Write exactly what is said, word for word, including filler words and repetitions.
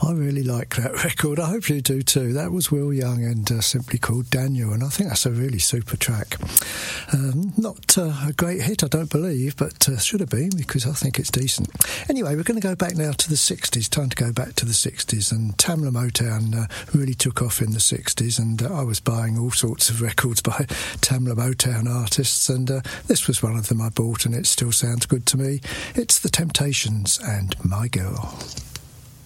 I really like that record. I hope you do too. That was Will Young and uh, Simply Called Daniel, and I think that's a really super track. Um, not uh, a great hit, I don't believe, but uh, should have been, because I think it's decent. Anyway, we're going to go back now to the sixties. Time to go back to the sixties, and Tamla Motown uh, really took off in the sixties, and uh, I was buying all sorts of records by Tamla Motown artists, and uh, this was one of them I bought, and it still sounds good to me. It's The Temptations and My Girl.